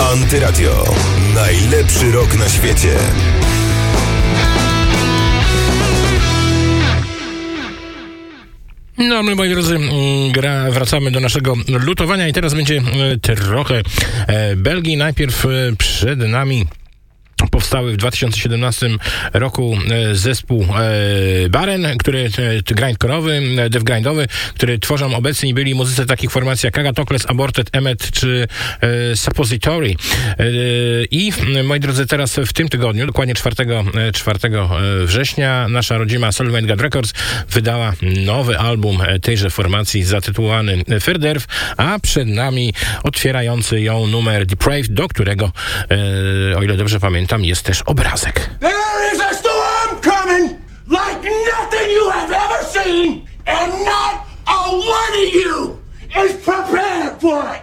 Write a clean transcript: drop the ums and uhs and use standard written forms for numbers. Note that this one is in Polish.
Antyradio. Najlepszy rok na świecie. No, my, moi drodzy, wracamy do naszego lutowania i teraz będzie trochę Belgii. Najpierw przed nami powstały w 2017 roku zespół Baren, który grindcore'owy, dev grindowy, który tworzą obecni byli muzycy takich formacji jak Agatocles, Aborted, Emmet czy Suppository. I moi drodzy, teraz w tym tygodniu, dokładnie 4 września, nasza rodzima Soulmate God Records wydała nowy album tejże formacji zatytułowany Verderf, a przed nami otwierający ją numer Depraved, do którego, o ile dobrze pamiętam, jest też obrazek. There is a storm coming like nothing you have ever seen, and not a one of you is prepared for it.